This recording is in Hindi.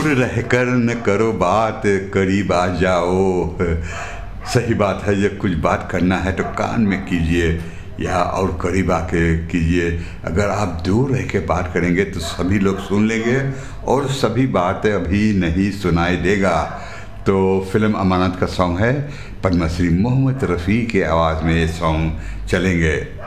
रहकर न करो बात, करीब आ जाओ। सही बात है, ये कुछ बात करना है तो कान में कीजिए या और करीब आके कीजिए। अगर आप दूर रह के बात करेंगे तो सभी लोग सुन लेंगे और सभी बातें अभी नहीं सुनाई देगा। तो फिल्म अमानत का सॉन्ग है, पद्मश्री मोहम्मद रफ़ी के आवाज़ में ये सॉन्ग चलेंगे।